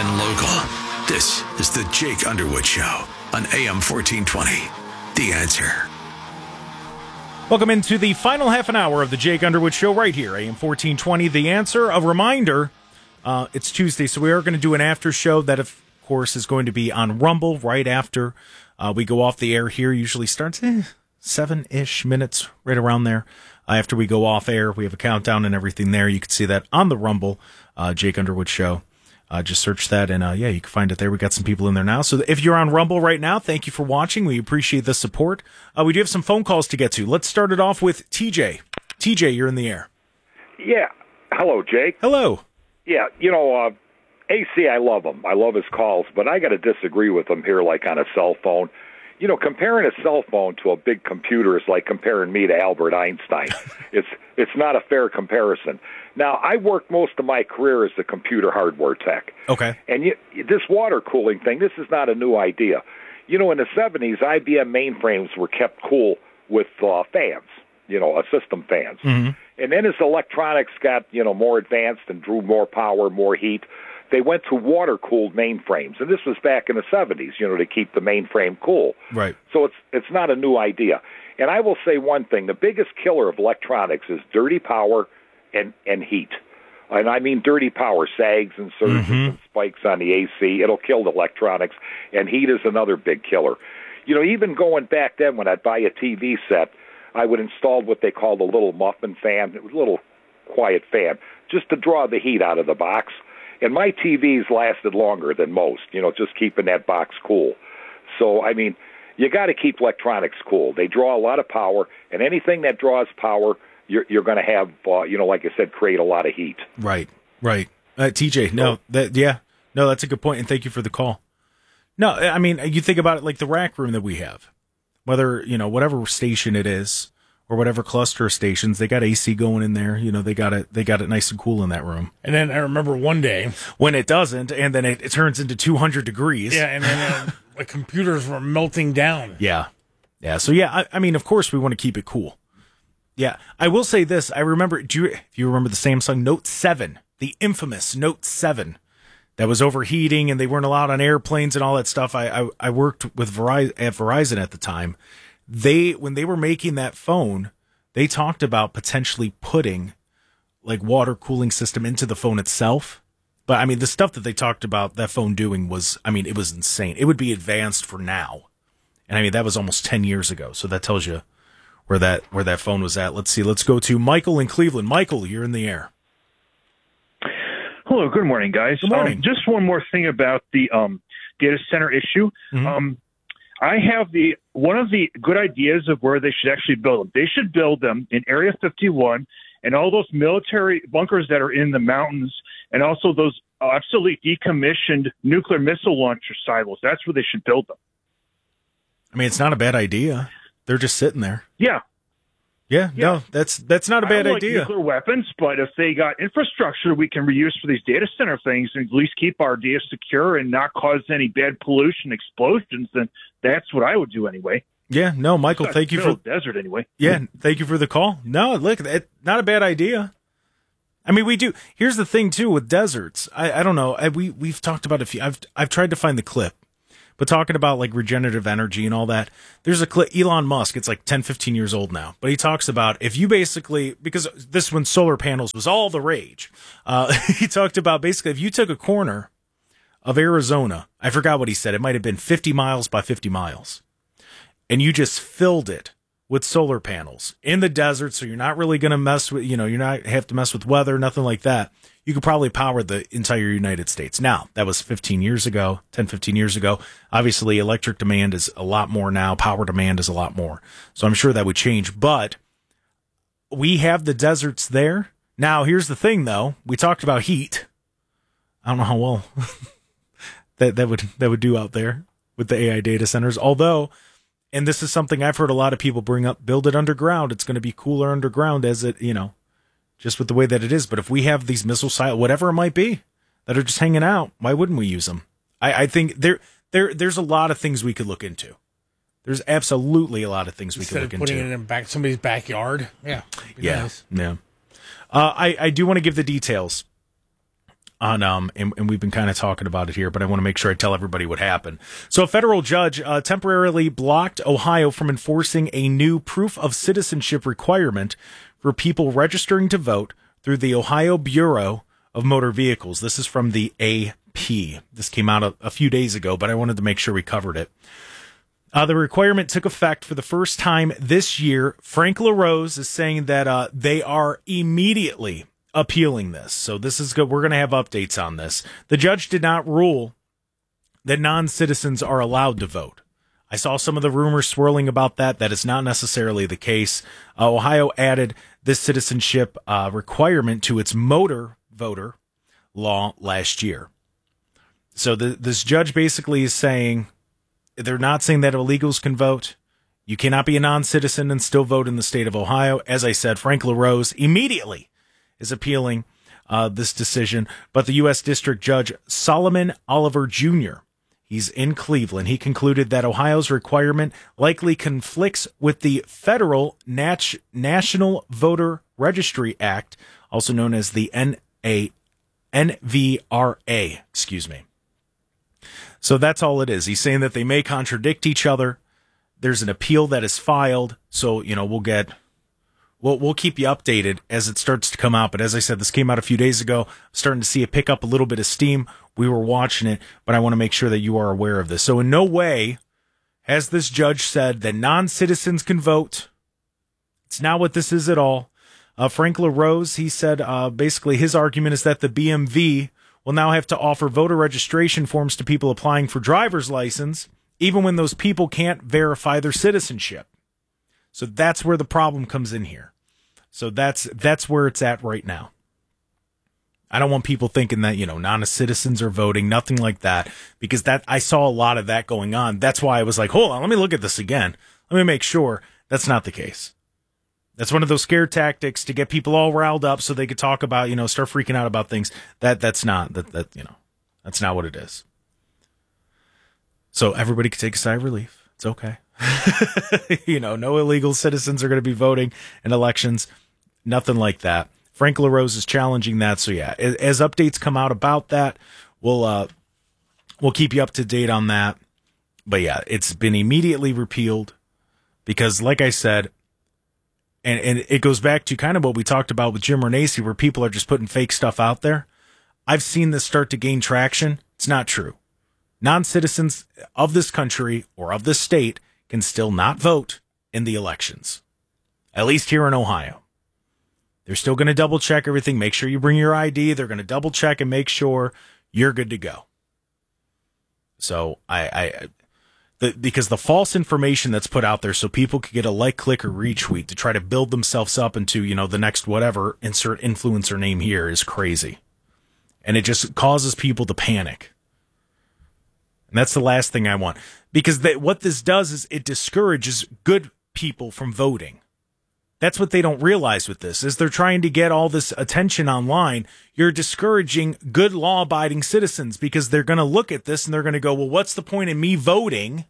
and local. This is the Jake Underwood Show on AM 1420. The Answer. Welcome into the final half an hour of the Jake Underwood Show right here, AM 1420. The Answer. A reminder, it's Tuesday, so we are going to do an after show that, of course, is going to be on Rumble right after we go off the air here. Usually starts 7-ish minutes, right around there. After we go off air, we have a countdown and everything there. You can see that on the Rumble, Jake Underwood Show. Just search that, and you can find it there. We got some people in there now. So if you're on Rumble right now, thank you for watching. We appreciate the support. We do have some phone calls to get to. Let's start it off with TJ. TJ, you're in the air. Yeah. Hello, Jake. Hello. Yeah, AC, I love him. I love his calls, but I got to disagree with him here, like on a cell phone. Comparing a cell phone to a big computer is like comparing me to Albert Einstein. It's not a fair comparison. Now, I worked most of my career as a computer hardware tech. Okay. And this water cooling thing, this is not a new idea. In the 70s, IBM mainframes were kept cool with fans, system fans. Mm-hmm. And then as electronics got, more advanced and drew more power, more heat, they went to water-cooled mainframes. And this was back in the 70s, to keep the mainframe cool. Right. So it's not a new idea. And I will say one thing. The biggest killer of electronics is dirty power and heat. And I mean dirty power, sags and surges and spikes on the AC. It'll kill the electronics. And heat is another big killer. Even going back then when I'd buy a TV set, I would install what they called a little muffin fan. It was a little quiet fan, just to draw the heat out of the box. And my TVs lasted longer than most, just keeping that box cool. So, I mean, you got to keep electronics cool. They draw a lot of power, and anything that draws power, you're going to have, like I said, create a lot of heat. Right. TJ, that's a good point, and thank you for the call. No, I mean, you think about it like the rack room that we have, whether, whatever station it is, or whatever cluster of stations, they got AC going in there. They got it nice and cool in that room. And then I remember one day when it doesn't, and then it turns into 200 degrees. Yeah, and then the computers were melting down. Yeah. So I mean, of course we want to keep it cool. Yeah, I will say this. I remember. If you remember the Samsung Note 7, the infamous Note 7, that was overheating, and they weren't allowed on airplanes and all that stuff. I worked with Verizon at the time. When they were making that phone, they talked about potentially putting like water cooling system into the phone itself. But I mean, the stuff that they talked about that phone doing was, it was insane. It would be advanced for now. And I mean, that was almost 10 years ago. So that tells you where that phone was at. Let's see. Let's go to Michael in Cleveland. Michael, you're in the air. Hello. Good morning, guys. Good morning. Just one more thing about the data center issue. Mm-hmm. I have one of the good ideas of where they should actually build them. They should build them in Area 51 and all those military bunkers that are in the mountains, and also those obsolete decommissioned nuclear missile launcher silos. That's where they should build them. I mean, it's not a bad idea. They're just sitting there. Yeah. No, that's not a bad idea. Nuclear weapons, but if they got infrastructure we can reuse for these data center things and at least keep our data secure and not cause any bad pollution explosions, then that's what I would do anyway. Yeah, no, Michael, thank you for the desert anyway. Yeah, thank you for the call. No, look, not a bad idea. I mean, we do. Here's the thing too with deserts. I don't know. We've talked about a few. I've tried to find the clip. But talking about like regenerative energy and all that, there's a clip, Elon Musk, it's like 10, 15 years old now, but he talks about if you basically, because this when solar panels was all the rage, he talked about basically if you took a corner of Arizona, I forgot what he said, it might have been 50 miles by 50 miles, and you just filled it with solar panels in the desert, so you're not really going to mess with, you're not have to mess with weather, nothing like that. You could probably power the entire United States. Now, that was 15 years ago, 10, 15 years ago. Obviously, electric demand is a lot more now. Power demand is a lot more. So I'm sure that would change. But we have the deserts there. Now, here's the thing, though. We talked about heat. I don't know how well that would do out there with the AI data centers. Although, and this is something I've heard a lot of people bring up, build it underground. It's going to be cooler underground as it, just with the way that it is. But if we have these missile silos, whatever it might be, that are just hanging out, why wouldn't we use them? I think there's a lot of things we could look into. There's absolutely a lot of things we could look into. Instead of putting it in somebody's backyard. Yeah. Yeah. Nice. Yeah. I do want to give the details on and we've been kind of talking about it here, but I want to make sure I tell everybody what happened. So a federal judge temporarily blocked Ohio from enforcing a new proof of citizenship requirement for people registering to vote through the Ohio Bureau of Motor Vehicles. This is from the AP. This came out a few days ago, but I wanted to make sure we covered it. The requirement took effect for the first time this year. Frank LaRose is saying that they are immediately appealing this. So this is good. We're going to have updates on this. The judge did not rule that non-citizens are allowed to vote. I saw some of the rumors swirling about that. That is not necessarily the case. Ohio added this citizenship requirement to its motor voter law last year. So this judge basically is saying, they're not saying that illegals can vote. You cannot be a non-citizen and still vote in the state of Ohio. As I said, Frank LaRose immediately is appealing this decision. But the U.S. District Judge Solomon Oliver Jr., he's in Cleveland, he concluded that Ohio's requirement likely conflicts with the federal National Voter Registry Act, also known as the NVRA. Excuse me. So that's all it is. He's saying that they may contradict each other. There's an appeal that is filed. So, we'll keep you updated as it starts to come out. But as I said, this came out a few days ago. I'm starting to see it pick up a little bit of steam. We were watching it, but I want to make sure that you are aware of this. So in no way has this judge said that non-citizens can vote. It's not what this is at all. Frank LaRose, he said basically his argument is that the BMV will now have to offer voter registration forms to people applying for driver's license, even when those people can't verify their citizenship. So that's where the problem comes in here. So that's where it's at right now. I don't want people thinking that, non-citizens are voting, nothing like that, because I saw a lot of that going on. That's why I was like, hold on, let me look at this again. Let me make sure that's not the case. That's one of those scare tactics to get people all riled up so they could talk about, start freaking out about things. That's not what it is. So everybody can take a sigh of relief. It's okay. No illegal citizens are going to be voting in elections. Nothing like that. Frank LaRose is challenging that. So yeah, as updates come out about that, we'll keep you up to date on that. But yeah, it's been immediately repealed because, like I said, and it goes back to kind of what we talked about with Jim Renacci, where people are just putting fake stuff out there. I've seen this start to gain traction. It's not true. Non-citizens of this country or of this state can still not vote in the elections, at least here in Ohio. They're still going to double check everything. Make sure you bring your ID. They're going to double check and make sure you're good to go. So because the false information that's put out there so people could get a like, click, or retweet to try to build themselves up into, the next whatever, insert influencer name here, is crazy. And it just causes people to panic. And that's the last thing I want. Because what this does is it discourages good people from voting. That's what they don't realize with this, is they're trying to get all this attention online. You're discouraging good law-abiding citizens because they're going to look at this and they're going to go, well, what's the point in me voting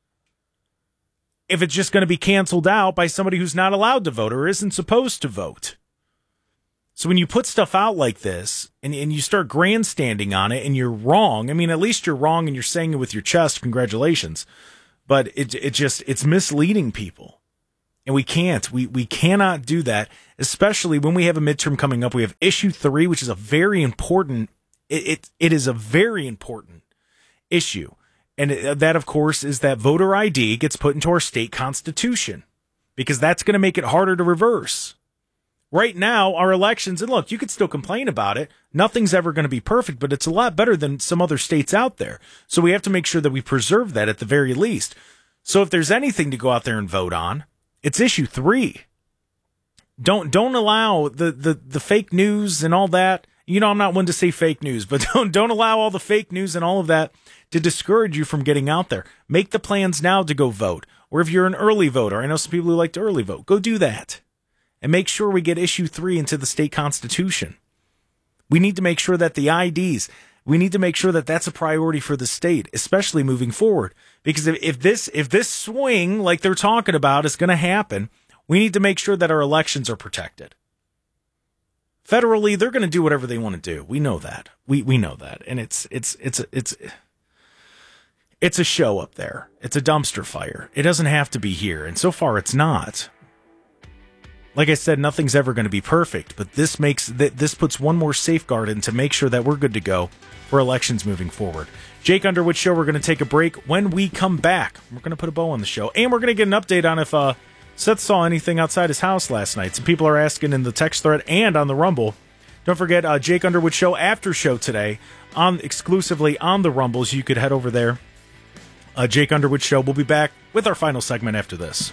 if it's just going to be canceled out by somebody who's not allowed to vote or isn't supposed to vote? So when you put stuff out like this and you start grandstanding on it and you're wrong, at least you're wrong and you're saying it with your chest, congratulations. But it's misleading people. And we cannot do that, especially when we have a midterm coming up. We have issue 3, which is a very important, it is a very important issue. And that, of course, is that voter ID gets put into our state constitution, because that's going to make it harder to reverse. Right now, our elections, and look, you could still complain about it. Nothing's ever going to be perfect, but it's a lot better than some other states out there. So we have to make sure that we preserve that at the very least. So if there's anything to go out there and vote on, it's issue 3. Don't allow the fake news and all that. I'm not one to say fake news, but don't allow all the fake news and all of that to discourage you from getting out there. Make the plans now to go vote. Or if you're an early voter, I know some people who like to early vote, go do that. And make sure we get issue 3 into the state constitution. We need to make sure that the IDs, we need to make sure that that's a priority for the state, especially moving forward. Because if this swing, like they're talking about, is going to happen, we need to make sure that our elections are protected. Federally, they're going to do whatever they want to do. We know that. We know that, and it's a show up there. It's a dumpster fire. It doesn't have to be here, and so far it's not. Like I said, nothing's ever going to be perfect, but this puts one more safeguard in to make sure that we're good to go for elections moving forward. Jake Underwood Show, we're going to take a break. When we come back, we're going to put a bow on the show, and we're going to get an update on if Seth saw anything outside his house last night. Some people are asking in the text thread and on the Rumble. Don't forget, Jake Underwood Show after show today, exclusively on the Rumbles. You could head over there. Jake Underwood Show. We'll be back with our final segment after this.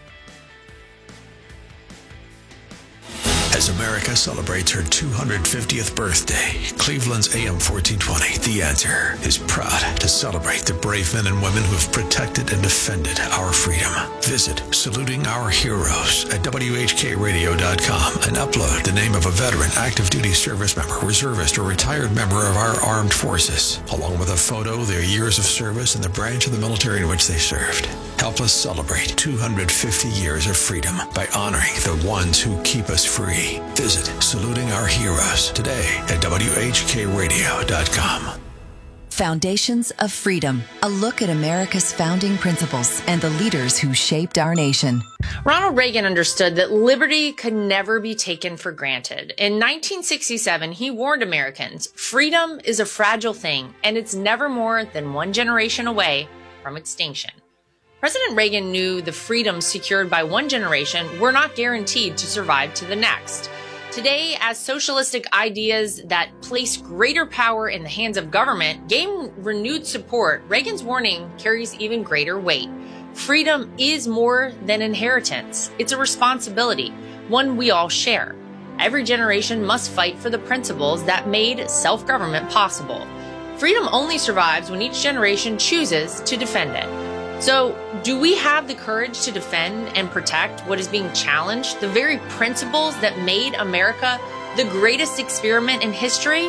As America celebrates her 250th birthday, Cleveland's AM 1420, The Answer, is proud to celebrate the brave men and women who have protected and defended our freedom. Visit Saluting Our Heroes at WHKRadio.com and upload the name of a veteran, active duty service member, reservist, or retired member of our armed forces, along with a photo, their years of service, and the branch of the military in which they served. Help us celebrate 250 years of freedom by honoring the ones who keep us free. Visit Saluting Our Heroes today at WHKRadio.com. Foundations of Freedom, a look at America's founding principles and the leaders who shaped our nation. Ronald Reagan understood that liberty could never be taken for granted. In 1967, he warned Americans, freedom is a fragile thing, and it's never more than one generation away from extinction. President Reagan knew the freedoms secured by one generation were not guaranteed to survive to the next. Today, as socialistic ideas that place greater power in the hands of government gain renewed support, Reagan's warning carries even greater weight. Freedom is more than inheritance. It's a responsibility, one we all share. Every generation must fight for the principles that made self-government possible. Freedom only survives when each generation chooses to defend it. So, do we have the courage to defend and protect what is being challenged, the very principles that made America the greatest experiment in history?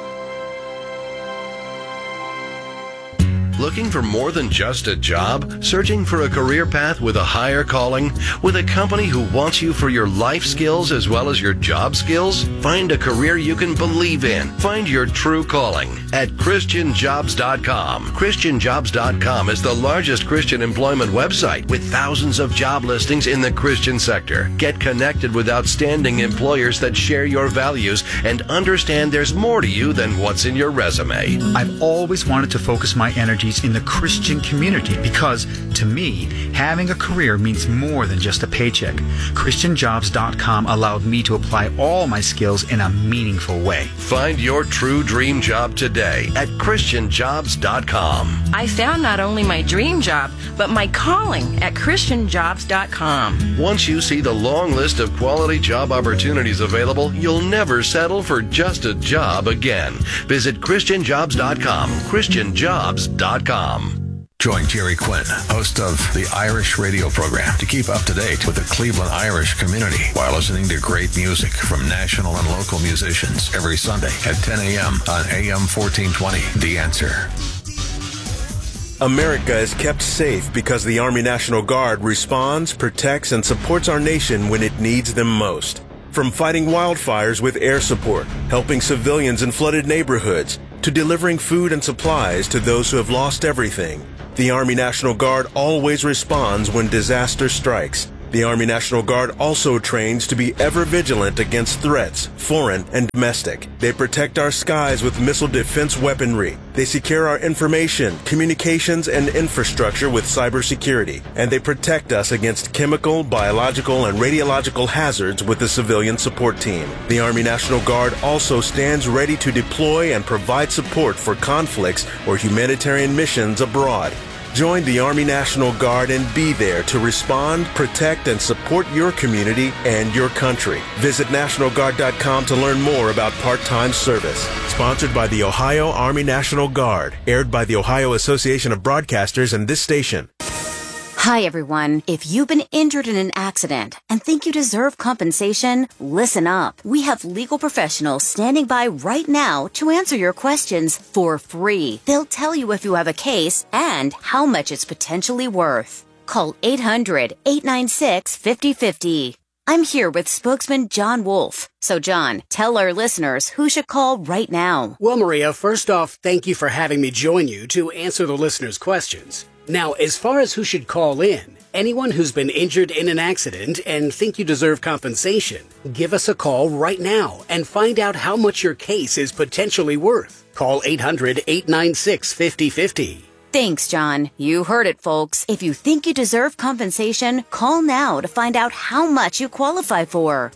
Looking for more than just a job? Searching for a career path with a higher calling? With a company who wants you for your life skills as well as your job skills? Find a career you can believe in. Find your true calling at ChristianJobs.com. ChristianJobs.com is the largest Christian employment website with thousands of job listings in the Christian sector. Get connected with outstanding employers that share your values and understand there's more to you than what's in your resume. I've always wanted to focus my energies in the Christian community because, to me, having a career means more than just a paycheck. ChristianJobs.com allowed me to apply all my skills in a meaningful way. Find your true dream job today at ChristianJobs.com. I found not only my dream job, but my calling at ChristianJobs.com. Once you see the long list of quality job opportunities available, you'll never settle for just a job again. Visit ChristianJobs.com. ChristianJobs.com. Join Jerry Quinn, host of the Irish radio program, to keep up to date with the Cleveland Irish community while listening to great music from national and local musicians every Sunday at 10 a.m. on AM 1420. The Answer. America is kept safe because the Army National Guard responds, protects, and supports our nation when it needs them most. From fighting wildfires with air support, helping civilians in flooded neighborhoods, to delivering food and supplies to those who have lost everything, the Army National Guard always responds when disaster strikes. The Army National Guard also trains to be ever vigilant against threats, foreign and domestic. They protect our skies with missile defense weaponry. They secure our information, communications, and infrastructure with cybersecurity. And they protect us against chemical, biological, and radiological hazards with the civilian support team. The Army National Guard also stands ready to deploy and provide support for conflicts or humanitarian missions abroad. Join the Army National Guard and be there to respond, protect, and support your community and your country. Visit NationalGuard.com to learn more about part-time service. Sponsored by the Ohio Army National Guard. Aired by the Ohio Association of Broadcasters and this station. Hi, everyone. If you've been injured in an accident and think you deserve compensation, listen up. We have legal professionals standing by right now to answer your questions for free. They'll tell you if you have a case and how much it's potentially worth. Call 800-896-5050. I'm here with spokesman John Wolf. So, John, tell our listeners who should call right now. Well, Maria, first off, thank you for having me join you to answer the listeners' questions. Now, as far as who should call in, anyone who's been injured in an accident and think you deserve compensation, give us a call right now and find out how much your case is potentially worth. Call 800-896-5050. Thanks, John. You heard it, folks. If you think you deserve compensation, call now to find out how much you qualify for.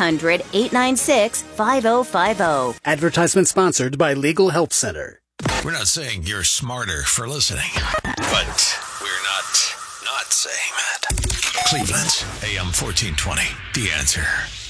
800-896-5050. Advertisement sponsored by Legal Help Center. We're not saying you're smarter for listening, but we're not saying that. Cleveland's AM 1420, The Answer.